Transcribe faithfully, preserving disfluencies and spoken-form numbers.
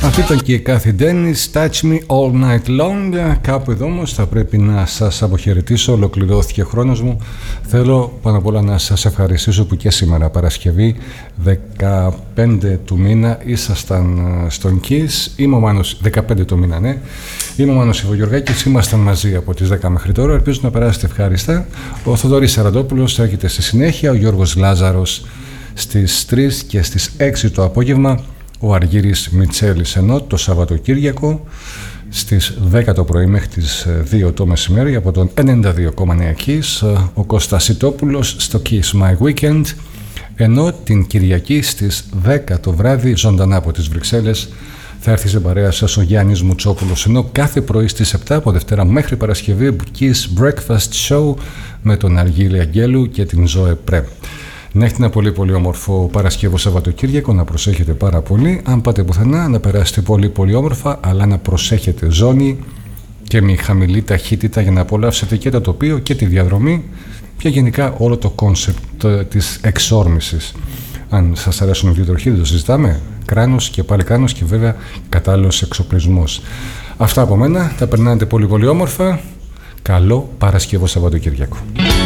Αυτή ήταν και η Kathy Dennis, Touch Me All Night Long. Κάπου εδώ όμως θα πρέπει να σας αποχαιρετήσω, ολοκληρώθηκε ο χρόνος μου. Θέλω πάνω απ' όλα να σας ευχαριστήσω που και σήμερα Παρασκευή δεκαπέντε του μήνα ήσασταν στον Kiss. Είμαι ο Μάνος, δεκαπέντε του μήνα, ναι. Είμαι ο Μάνος Ιβογιοργάκης, ήμασταν μαζί από τις δέκα μέχρι τώρα. Ελπίζω να περάσετε ευχάριστα. Ο Θοδωρής Σαραντόπουλος έρχεται στη συνέχεια, ο Γιώργος Λάζαρος στις τρεις και στις έξι το απόγευμα, ο Αργύρης Μιτσέλης, ενώ το Σαββατοκύριακο στις δέκα το πρωί μέχρι τις δύο το μεσημέρι από τον ενενήντα δύο κόμμα εννέα Kiss, ο Κώστας Σιτόπουλος στο Kiss My Weekend, ενώ την Κυριακή στις δέκα το βράδυ ζωντανά από τις Βρυξέλλες θα έρθει σε παρέα σας ο Γιάννης Μουτσόπουλος, ενώ κάθε πρωί στις επτά από Δευτέρα μέχρι Παρασκευή Kiss Breakfast Show με τον Αργύρη Αγγέλου και την Ζωέ Πρέ. Να έχετε ένα πολύ πολύ όμορφο Παρασκευό Σαββατοκύριακο, να προσέχετε πάρα πολύ. Αν πάτε πουθενά, να περάσετε πολύ πολύ όμορφα, αλλά να προσέχετε ζώνη και με χαμηλή ταχύτητα για να απολαύσετε και το τοπίο και τη διαδρομή και γενικά όλο το κόνσεπτ της εξόρμησης. Αν σας αρέσουν οι βιοτροχοί, το συζητάμε. Κράνος και πάλι κράνος και βέβαια κατάλληλος εξοπλισμός. Αυτά από μένα, τα περνάτε πολύ πολύ όμορφα. Καλό Παρασκευό Σαββατοκύριακο.